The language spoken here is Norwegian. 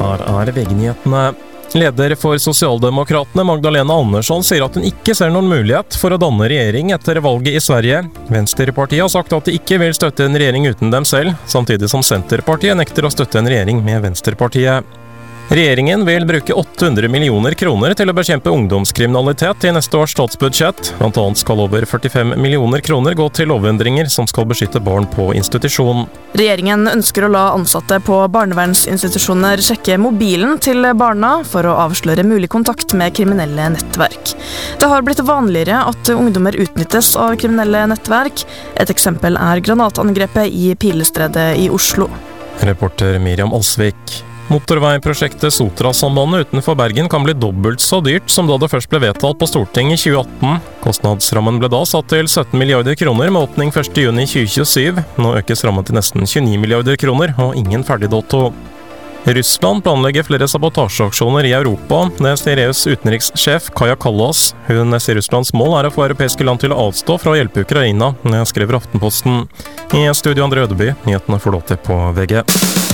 Her VG-nyhetene. Leder for Sosialdemokratene Magdalena Andersson sier at hun ikke ser noen mulighet for å danne regjering etter valget i Sverige. Venstrepartiet har sagt at de ikke vil støtte en regjering uten dem selv, samtidig som Senterpartiet nekter å støtte en regjering med Venstrepartiet. Regjeringen vil bruke 800 millioner kroner til å bekjempe ungdomskriminalitet i neste års statsbudsjett. Blant annet skal over 45 millioner kroner gå til lovendringer som skal beskytte barn på institusjon. Regjeringen ønsker å la ansatte på barnevernsinstitusjoner sjekke mobilen til barna for å avsløre mulig kontakt med kriminelle nettverk. Det har blitt vanligere at ungdommer utnyttes av kriminelle nettverk. Et eksempel er granatangrepet i Pilestredet i Oslo. Reporter Miriam Alsvik. Motorveiprosjektet Sotrasambandet utenfor Bergen kan bli dobbelt så dyrt som da det først ble vedtatt på Stortinget i 2018. Kostnadsrammen ble da satt til 17 milliarder kroner med åpning 1. juni 2027. Nå økes rammen til nesten 29 milliarder kroner og ingen ferdigdato. Russland planlegger flere sabotasjeaksjoner i Europa. Det sier EUs utenrikssjef Kaja Kallas. Hun sier Russlands mål er å få europeiske land til å avstå fra å hjelpe Ukraina, skriver Aftenposten. I studio André Ødeby, nyhetene får du til på VG.